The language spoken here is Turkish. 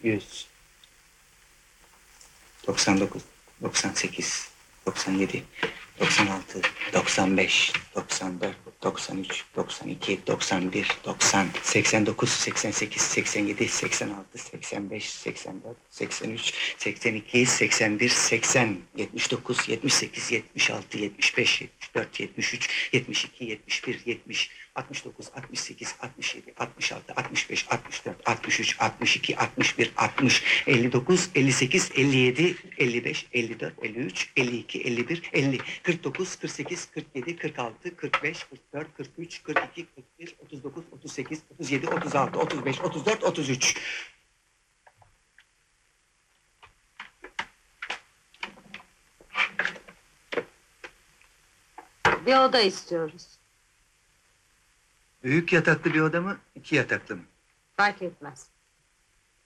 100, 99, 98, 97, 96, 95, 94, 93, 92, 91, 90, 89, 88, 87, 86, 85, 84, 83, 82, 81, 80, 79, 78, 76, 75, 74, 73, 72, 71, 70, 69, 68, 67, 66, 65, 64, 63, 62, 61, 60, 59, 58, 57, 55, 54, 53, 52, 51, 50, 49, 48, 47, 46, 45, 44, 43, 42, 41, 39, 38, 37, 36, 35, 34, 33. Bir oda istiyoruz. Büyük yataklı bir oda mı, iki yataklı mı? Fark etmez.